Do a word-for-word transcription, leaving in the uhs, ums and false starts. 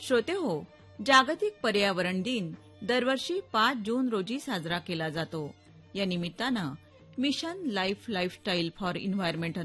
श्रोतेहो, जागतिक पर्यावरण दिन दरवर्षी पाच जून रोजी साजरा केला जातो. या निमित्तानं mission life lifestyle for environment